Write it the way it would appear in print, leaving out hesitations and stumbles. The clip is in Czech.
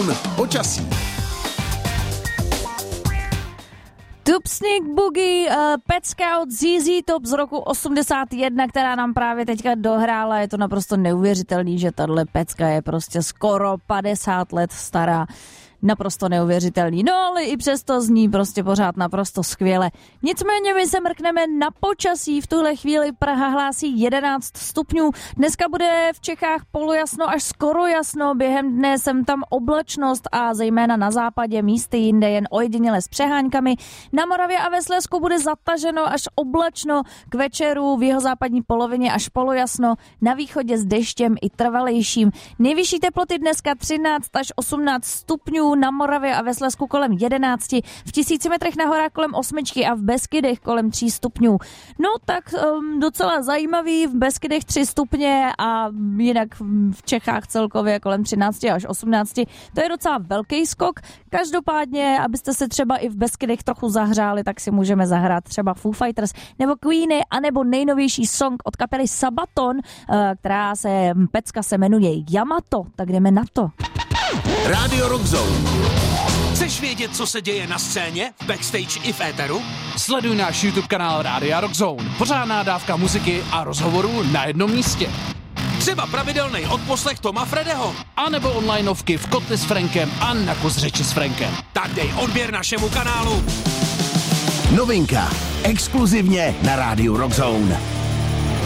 Rockzone počasí. Tube Boogie, Pet Scout, ZZ Top z roku 81, která nám právě teďka dohrála. Je to naprosto neuvěřitelný, že tahle pecka je prostě skoro 50 let stará. Naprosto neuvěřitelný. No ale i přesto zní prostě pořád naprosto skvěle. Nicméně my se mrkneme na počasí. V tuhle chvíli Praha hlásí 11 stupňů. Dneska bude v Čechách polojasno až skoro jasno. Během dne sem tam oblačnost a zejména na západě místy jinde jen ojediněle s přeháňkami. Na Moravě a ve Slezsku bude zataženo až oblačno. K večeru v jihozápadní polovině až polojasno. Na východě s deštěm i trvalejším. Nejvyšší teploty dneska 13 až 18 stupňů. Na Moravě a ve Slezsku kolem 11, v 1000 metrech na horách kolem 8 a v Beskydech kolem 3 stupňů. No tak docela zajímavý, v Beskydech 3 stupně a jinak v Čechách celkově kolem 13 až 18. To je docela velký skok. Každopádně, abyste se třeba i v Beskydech trochu zahřáli, tak si můžeme zahrát třeba Foo Fighters nebo Queeny, anebo nejnovější song od kapely Sabaton, pecka se jmenuje Yamato, tak jdeme na to. Rádio Rockzone. Chceš vědět, co se děje na scéně, v backstage i v éteru? Sleduj náš YouTube kanál Rádia Rockzone. Pořádná dávka muziky a rozhovorů na jednom místě. Třeba pravidelný odposlech Toma Fredeho. A nebo onlineovky v Kotli s Frankem a na Kus řeči s Frankem. Tak dej odběr našemu kanálu. Novinka. Exkluzivně na Rádiu Rockzone.